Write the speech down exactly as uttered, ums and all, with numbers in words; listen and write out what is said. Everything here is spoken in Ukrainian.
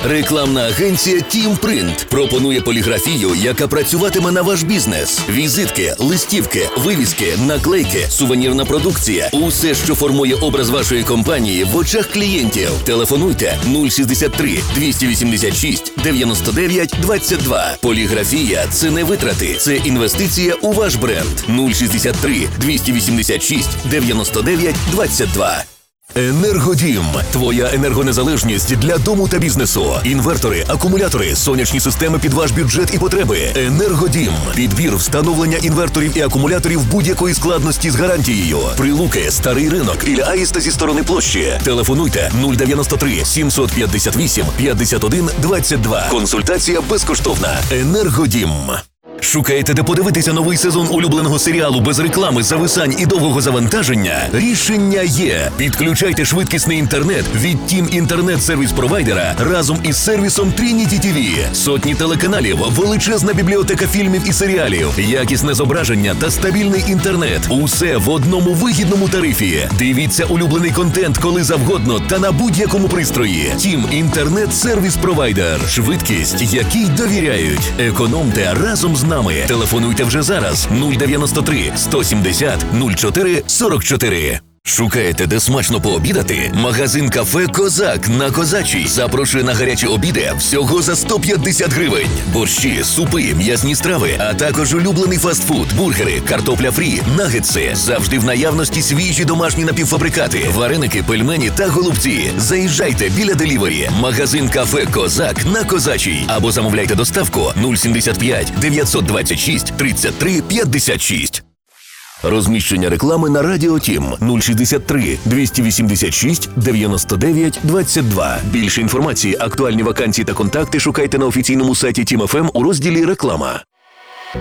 Рекламна агенція Тім Принт пропонує поліграфію, яка працюватиме на ваш бізнес. Візитки, листівки, вивіски, наклейки, сувенірна продукція – усе, що формує образ вашої компанії в очах клієнтів. Телефонуйте нуль шістдесят три двісті вісімдесят шість дев'яносто дев'ять двадцять два. Поліграфія – це не витрати, це інвестиція у ваш бренд. нуль шістдесят три двісті вісімдесят шість дев'яносто дев'ять двадцять два. Енергодім – твоя енергонезалежність для дому та бізнесу. Інвертори, акумулятори, сонячні системи під ваш бюджет і потреби. Енергодім – підбір, встановлення інверторів і акумуляторів будь-якої складності з гарантією. Прилуки, Старий ринок і Аїста зі сторони площі. Телефонуйте нуль дев'яносто три сімсот п'ятдесят вісім п'ятдесят один двадцять два. Консультація безкоштовна. Енергодім. Шукаєте, де подивитися новий сезон улюбленого серіалу без реклами, зависань і довгого завантаження? Рішення є. Підключайте швидкісний інтернет від Тім інтернет-сервіс-провайдера разом із сервісом Trinity ті ві. Сотні телеканалів, величезна бібліотека фільмів і серіалів, якісне зображення та стабільний інтернет. Усе в одному вигідному тарифі. Дивіться улюблений контент коли завгодно та на будь-якому пристрої. Тім інтернет-сервіс-провайдер. Швидкість, якій довіряють. Економте разом з нами. Телефонуйте вже зараз нуль дев'яносто три сто сімдесят нуль чотири сорок чотири. Шукаєте, де смачно пообідати? Магазин кафе «Козак» на Козачій запрошує на гарячі обіди всього за сто п'ятдесят гривень. Борщі, супи, м'ясні страви, а також улюблений фастфуд, бургери, картопля фрі, нагетси. Завжди в наявності свіжі домашні напівфабрикати, вареники, пельмені та голубці. Заїжджайте біля делівері. Магазин кафе «Козак» на Козачій. Або замовляйте доставку нуль сімдесят п'ять дев'ятсот двадцять шість тридцять три п'ятдесят шість. Розміщення реклами на Радіо Тім нуль шістдесят три двісті вісімдесят шість дев'яносто дев'ять двадцять два. Більше інформації, актуальні вакансії та контакти шукайте на офіційному сайті Тім еф ем у розділі «Реклама».